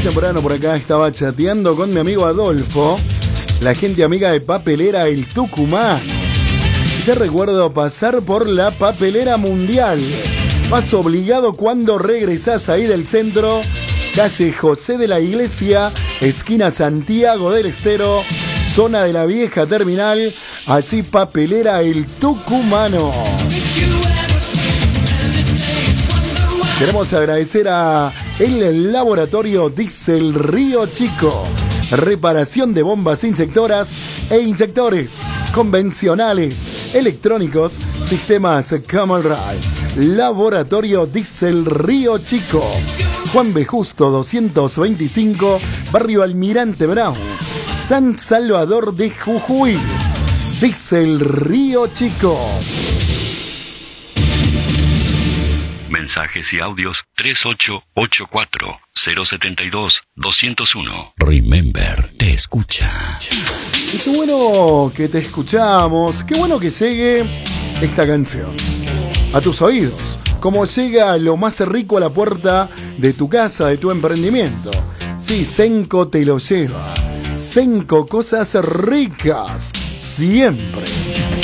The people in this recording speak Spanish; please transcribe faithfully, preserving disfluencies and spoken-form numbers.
temprano por acá estaba chateando con mi amigo Adolfo, la gente amiga de Papelera El Tucumán. Te recuerdo pasar por la Papelera Mundial. Vas obligado cuando regresás ahí del centro, calle José de la Iglesia, esquina Santiago del Estero, zona de la vieja terminal, así Papelera El Tucumano. Queremos agradecer a el laboratorio Diesel Río Chico. Reparación de bombas inyectoras e inyectores convencionales, electrónicos, sistemas Common Rail. Laboratorio Diesel Río Chico. Juan B. Justo doscientos veinticinco, Barrio Almirante Brown, San Salvador de Jujuy. Diesel Río Chico. Mensajes y audios tres ocho ocho cuatro cero siete dos dos cero uno. Remember, te escucha. Y qué bueno que te escuchamos, qué bueno que llegue esta canción a tus oídos, como llega lo más rico a la puerta de tu casa, de tu emprendimiento. Sí, Senco te lo lleva. Senco, cosas ricas, siempre.